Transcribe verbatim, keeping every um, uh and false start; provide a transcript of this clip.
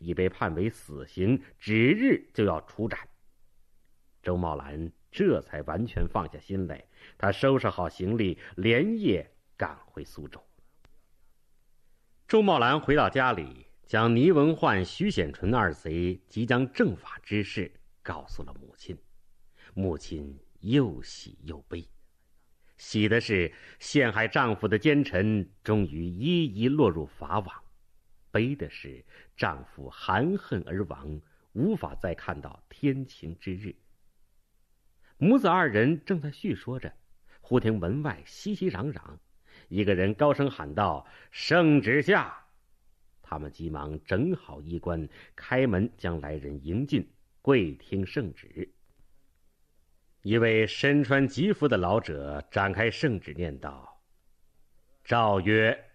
已被判为死刑，指日就要处斩。周茂兰这才完全放下心来，他收拾好行李，连夜赶回苏州。周茂兰回到家里，将倪文焕、徐显纯二贼即将正法之事告诉了母亲。母亲又喜又悲，喜的是陷害丈夫的奸臣终于一一落入法网，悲的是丈夫含恨而亡，无法再看到天晴之日。母子二人正在叙说着，忽听门外熙熙攘攘，一个人高声喊道：“圣旨下！”他们急忙整好衣冠，开门将来人迎进，跪听圣旨。一位身穿吉服的老者展开圣旨念道：“诏曰：